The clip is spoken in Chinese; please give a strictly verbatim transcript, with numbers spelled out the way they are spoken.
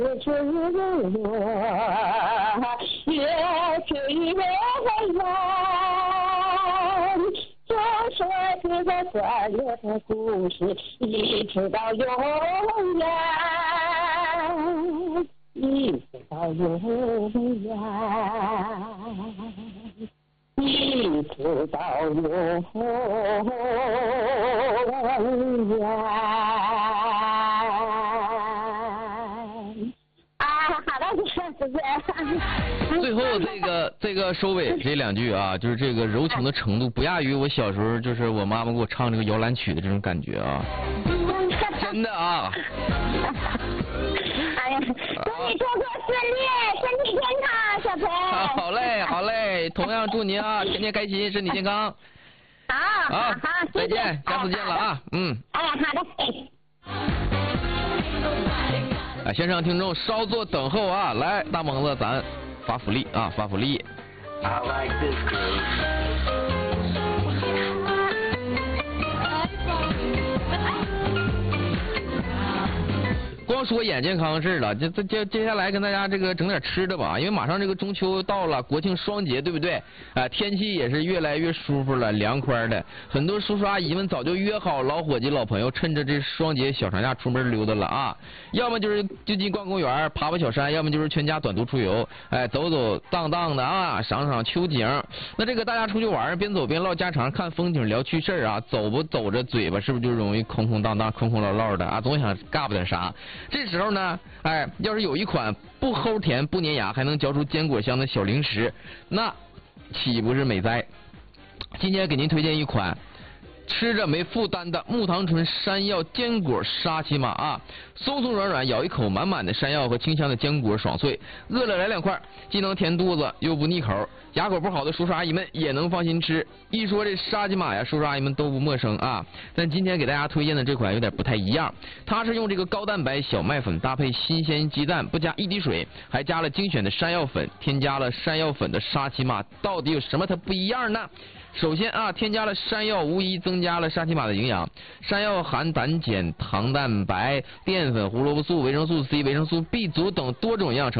日出日落，越追越远。就说这个欢乐的故事，一直到永远，一直到永远，一直到永远。 最后这个这个收尾这两句啊，就是这个柔情的程度不亚于我小时候就是我妈妈给我唱这个摇篮曲的这种感觉啊，真的啊。 哎呀，祝你工作顺利，身体健康，小裴。 好嘞，好嘞，同样祝您啊，天天开心，身体健康。 好，好，好， 再见，下次见了啊，嗯。 哎，好的。 哎，线上听众稍作等候啊！来，大猛子，咱发福利啊，发福利。I like this groove. 光说眼健康事了，这这接接下来跟大家这个整点吃的吧，因为马上这个中秋到了，国庆双节，对不对？啊、呃，天气也是越来越舒服了，凉快的。很多叔叔阿姨们早就约好老伙计、老朋友，趁着这双节小长假出门溜达了啊。要么就是就近逛公园、爬爬小山，要么就是全家短途出游，哎，走走荡荡的啊，赏赏秋景。那这个大家出去玩，边走边唠家常，看风景，聊趣事啊，走不走着嘴巴是不是就容易空空荡荡、空空落落的啊？总想嘎巴点啥。这时候呢，哎，要是有一款不齁甜不粘牙还能嚼出坚果香的小零食，那岂不是美哉？今天给您推荐一款吃着没负担的木糖醇山药坚果沙琪玛啊，松松软软，咬一口满满的山药和清香的坚果爽脆，饿了来两块，既能填肚子又不腻口，牙口不好的叔叔阿姨们也能放心吃。一说这沙琪玛呀，叔叔阿姨们都不陌生啊。但今天给大家推荐的这款有点不太一样，它是用这个高蛋白小麦粉搭配新鲜鸡蛋，不加一滴水，还加了精选的山药粉，添加了山药粉的沙琪玛到底有什么它不一样呢？首先啊，添加了山药，无疑增加了沙琪玛的营养。山药含胆碱、糖蛋白、淀粉、胡萝卜素、维生素 C、维生素 B 族等多种营养成分。